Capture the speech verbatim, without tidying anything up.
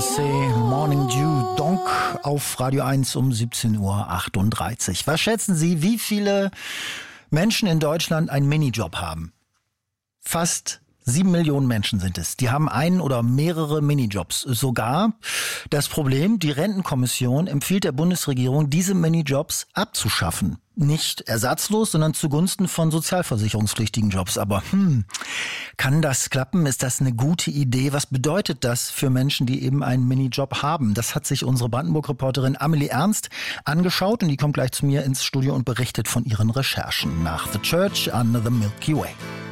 Beyoncé, Morning Dew, Donk auf Radio eins um siebzehn Uhr achtunddreißig. Was schätzen Sie, wie viele Menschen in Deutschland einen Minijob haben? Fast Sieben Millionen Menschen sind es. Die haben einen oder mehrere Minijobs. Sogar das Problem, die Rentenkommission empfiehlt der Bundesregierung, diese Minijobs abzuschaffen. Nicht ersatzlos, sondern zugunsten von sozialversicherungspflichtigen Jobs. Aber hm, kann das klappen? Ist das eine gute Idee? Was bedeutet das für Menschen, die eben einen Minijob haben? Das hat sich unsere Brandenburg-Reporterin Amelie Ernst angeschaut und die kommt gleich zu mir ins Studio und berichtet von ihren Recherchen nach The Church Under the Milky Way.